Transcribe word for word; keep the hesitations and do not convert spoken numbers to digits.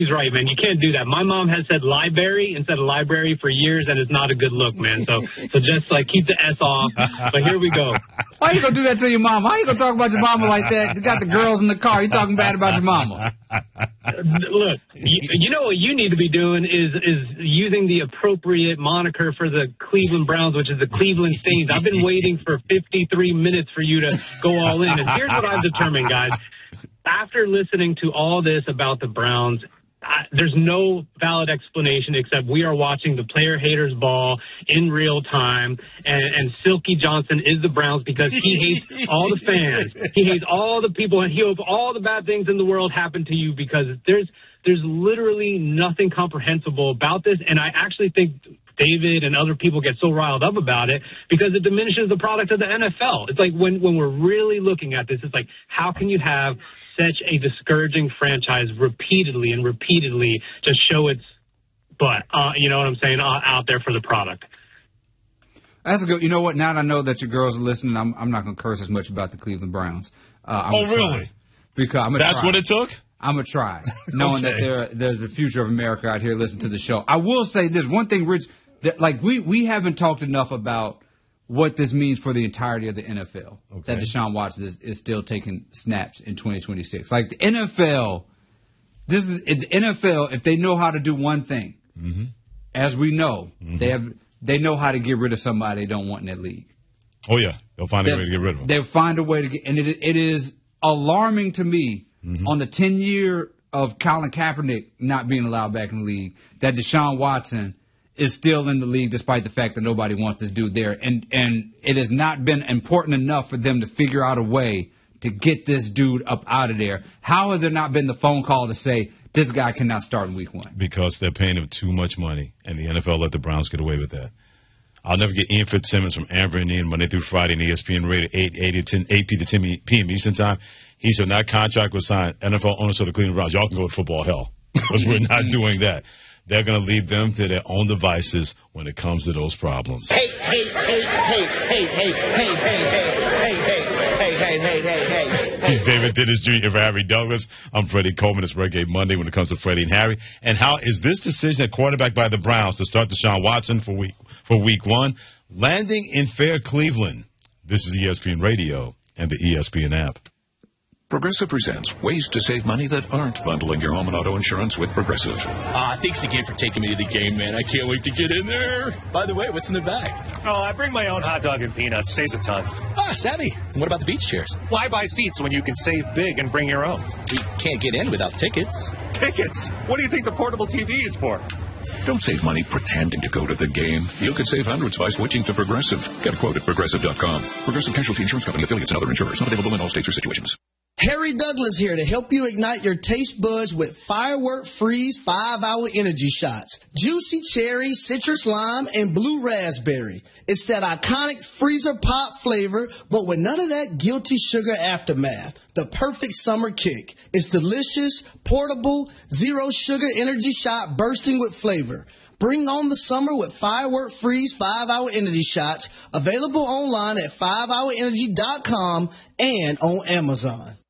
He's right, man. You can't do that. My mom has said library instead of library for years, and it's not a good look, man. So, so just like keep the S off. But here we go. Why you gonna do that to your mama? How you gonna talk about your mama like that? You got the girls in the car. You talking bad about your mama? Look, you, you know what you need to be doing is is using the appropriate moniker for the Cleveland Browns, which is the Cleveland Stains. I've been waiting for fifty-three minutes for you to go all in, and here's what I've determined, guys. After listening to all this about the Browns, I, there's no valid explanation except we are watching the player haters ball in real time, and, and Silky Johnson is the Browns because he hates all the fans. He hates all the people, and he hopes all the bad things in the world happen to you because there's there's literally nothing comprehensible about this, and I actually think David and other people get so riled up about it because it diminishes the product of the N F L. It's like when, when we're really looking at this, it's like, how can you have such a discouraging franchise repeatedly and repeatedly just show its butt, uh, you know what I'm saying, uh, out there for the product. That's a good. You know what? Now that I know that your girls are listening, I'm, I'm not going to curse as much about the Cleveland Browns. Uh, I'm oh, really? Because I'm That's try. what it took? I'm going to try, knowing okay. that there, there's the future of America out here listening to the show. I will say this. One thing, Rich, that, like we, we haven't talked enough about what this means for the entirety of the N F L, okay. that Deshaun Watson is, is still taking snaps in twenty twenty-six. Like the N F L, this is the N F L. If they know how to do one thing, mm-hmm. as we know, mm-hmm. they have they know how to get rid of somebody they don't want in that league. Oh yeah, they'll find a way to get rid of them. They'll find a way to get, and it it is alarming to me mm-hmm. on the ten year of Colin Kaepernick not being allowed back in the league that Deshaun Watson is still in the league despite the fact that nobody wants this dude there. And and it has not been important enough for them to figure out a way to get this dude up out of there. How has there not been the phone call to say this guy cannot start in week one? Because they're paying him too much money, and the N F L let the Browns get away with that. I'll never get Ian Fitzsimmons from Amber and Ian Monday through Friday in E S P N Radio, eight p to ten p.m. Eastern Time. He said that contract was signed. N F L owners of the Cleveland Browns, y'all can go to football hell because we're not doing that. They're going to leave them to their own devices when it comes to those problems. Hey, hey, hey, hey, hey, hey, hey, hey, hey, hey, hey, hey, hey, hey, hey. He's David Dennis Junior for Harry Douglas. I'm Freddie Coleman. It's Reggae Monday when it comes to Freddie and Harry. And how is this decision at quarterback by the Browns to start Deshaun Watson for week for week one landing in fair Cleveland? This is E S P N Radio and the E S P N app. Progressive presents ways to save money that aren't bundling your home and auto insurance with Progressive. Ah, thanks again for taking me to the game, man. I can't wait to get in there. By the way, what's in the bag? Oh, I bring my own hot dog and peanuts. Saves a ton. Ah, savvy. And what about the beach chairs? Why buy seats when you can save big and bring your own? We can't get in without tickets. Tickets? What do you think the portable T V is for? Don't save money pretending to go to the game. You could save hundreds by switching to Progressive. Get a quote at Progressive dot com. Progressive Casualty Insurance Company, affiliates, and other insurers. Not available in all states or situations. Harry Douglas here to help you ignite your taste buds with Firework Freeze five hour Energy Shots. Juicy cherry, citrus lime, and blue raspberry. It's that iconic freezer pop flavor, but with none of that guilty sugar aftermath. The perfect summer kick. It's delicious, portable, zero sugar energy shot bursting with flavor. Bring on the summer with Firework Freeze five hour Energy Shots. Available online at five hour energy dot com and on Amazon.